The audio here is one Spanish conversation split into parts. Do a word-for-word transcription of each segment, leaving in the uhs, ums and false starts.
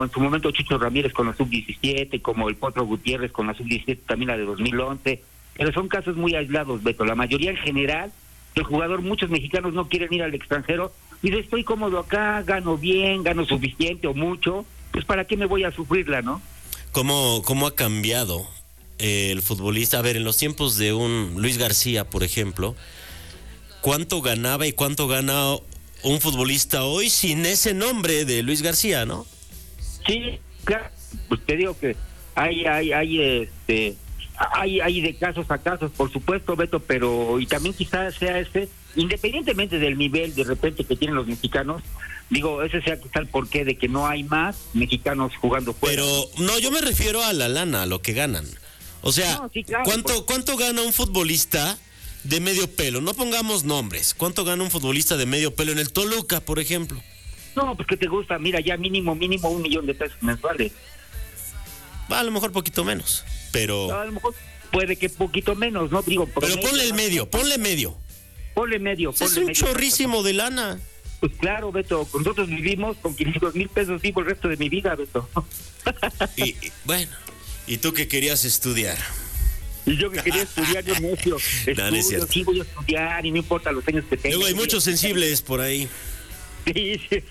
en su momento Chucho Ramírez con la sub diecisiete, como el Potro Gutiérrez con la sub diecisiete, también la de dos mil once, pero son casos muy aislados, Beto. La mayoría en general, el jugador, muchos mexicanos no quieren ir al extranjero, dice, estoy cómodo acá, gano bien, gano suficiente o mucho, pues ¿para qué me voy a sufrirla, no? ¿Cómo, cómo ha cambiado eh, el futbolista? A ver, en los tiempos de un Luis García, por ejemplo, ¿cuánto ganaba y cuánto gana un futbolista hoy sin ese nombre de Luis García, no? Sí, claro, pues te digo que hay, hay, hay, este, hay, hay de casos a casos, por supuesto, Beto, pero, y también quizás sea ese, independientemente del nivel de repente que tienen los mexicanos, digo, ese sea quizá el porqué de que no hay más mexicanos jugando fuera. Pero, no, yo me refiero a la lana, a lo que ganan. O sea, no, sí, claro, ¿cuánto, pues, ¿cuánto gana un futbolista de medio pelo? No pongamos nombres. ¿Cuánto gana un futbolista de medio pelo en el Toluca, por ejemplo? no, pues que te gusta, mira, ya mínimo, mínimo un millón de pesos mensuales. Va, a lo mejor poquito menos, pero... A lo mejor puede que poquito menos, ¿no? Digo, Pero ponle el medio, ponle medio. Ponle medio, ponle Es un medio. chorrísimo de lana. Pues claro, Beto, nosotros vivimos con quinientos mil pesos vivo el resto de mi vida, Beto. Y, y bueno, ¿y tú qué querías estudiar? Y yo que quería estudiar, yo necio. No, no es Estudio, cierto. sí voy a estudiar y no importa los años que tenga. Luego hay muchos sensibles por ahí. Sí, sí.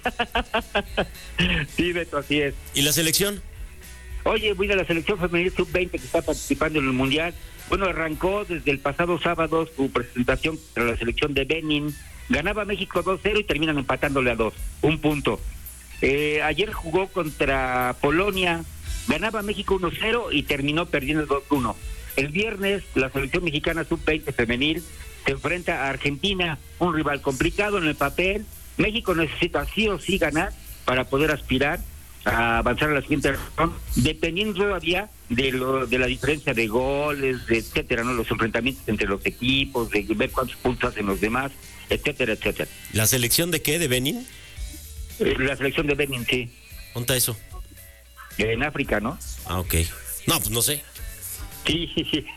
Sí, Beto, así es. ¿Y la selección? Oye, voy a la selección femenil sub veinte que está participando en el Mundial. Bueno, arrancó desde el pasado sábado su presentación contra la selección de Benin. Ganaba México dos cero y terminan empatándole a dos, un punto. Eh, ayer jugó contra Polonia, ganaba México uno cero y terminó perdiendo dos uno. El viernes la selección mexicana sub veinte femenil se enfrenta a Argentina, un rival complicado en el papel. México necesita sí o sí ganar para poder aspirar a avanzar a la siguiente ronda, dependiendo todavía de lo de la diferencia de goles, de etcétera, no, los enfrentamientos entre los equipos, de ver cuántos puntos hacen los demás, etcétera, etcétera. ¿La selección de qué? ¿De Benin? Eh, la selección de Benin, sí. ¿Dónde está eso? En África, ¿no? Ah, ok. No, pues no sé. Sí, sí, sí.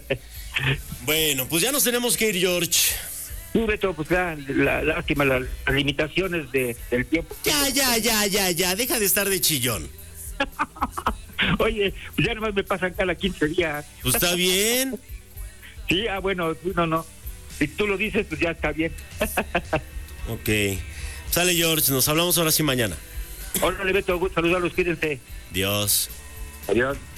Bueno, pues ya nos tenemos que ir, George. Sí, Beto, pues la, la, lástima, la, las limitaciones de, del tiempo. Ya, ya, ya, ya, ya. Deja de estar de chillón. Oye, pues ya nomás me pasan cada quince días. Pues está bien. Sí, ah, bueno, no, no. Si tú lo dices, pues ya está bien. Ok. Sale, George. Nos hablamos ahora sí mañana. Órale, Beto, gusto saludarlos, cuídense. Dios. Adiós.